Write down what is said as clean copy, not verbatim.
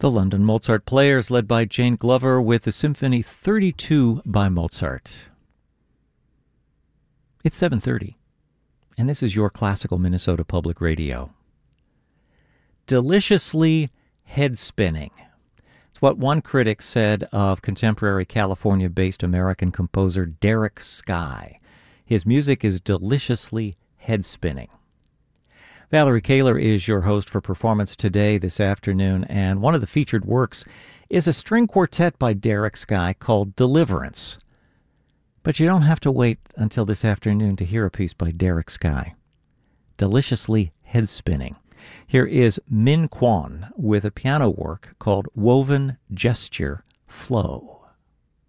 The London Mozart Players, led by Jane Glover, with the Symphony 32 by Mozart. It's 7:30, and this is your Classical Minnesota Public Radio. Deliciously head-spinning. It's what one critic said of contemporary California-based American composer Derek Sky. His music is deliciously head-spinning. Valerie Kaler is your host for Performance Today this afternoon, and one of the featured works is a string quartet by Derek Sky called Deliverance. But you don't have to wait until this afternoon to hear a piece by Derek Sky. Deliciously head-spinning. Here is Min Kwon with a piano work called Woven Gesture Flow.